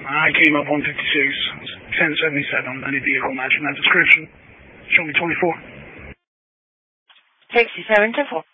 I came up 156, 1077, any vehicle matching that description. Show me 24. Taxi 7 to 4.